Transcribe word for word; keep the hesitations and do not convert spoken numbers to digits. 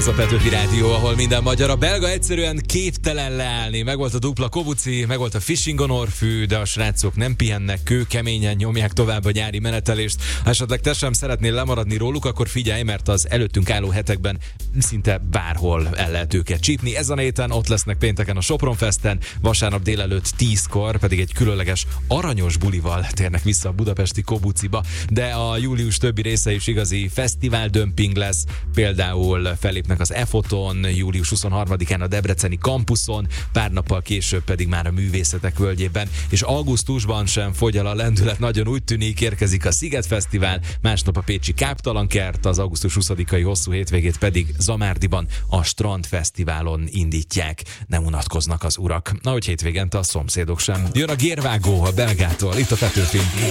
Ez a Petőfi Rádió, ahol minden magyar. A belga egyszerűen képtelen leállni. Megvolt a dupla kobuci, megvolt a Fishing on Orfű, de a srácok nem pihennek, kőkeményen nyomják tovább a nyári menetelést. Ha esetleg te sem szeretnél lemaradni róluk, akkor figyelj, mert az előttünk álló hetekben szinte bárhol el lehet őket csípni. Ezen a héten ott lesznek pénteken a Sopron Festen, vasárnap délelőtt tízkor pedig egy különleges aranyos bulival térnek vissza a budapesti kobuciba, de a július többi része is igazi fesztivál dömping lesz. Például fellépnek az E-Foton, július huszonharmadikán a debreceni kampuszon, pár nappal később pedig már a Művészetek Völgyében, és augusztusban sem fogy el a lendület, nagyon úgy tűnik, érkezik a Sziget Fesztivál, másnap a pécsi Káptalankert, az augusztus huszadikai hosszú hétvégét pedig Zamárdiban a Strand Fesztiválon indítják. Nem unatkoznak az urak, ahogy hétvégente a szomszédok sem. Jön a Gérvágó a belgától, itt a Petőfin.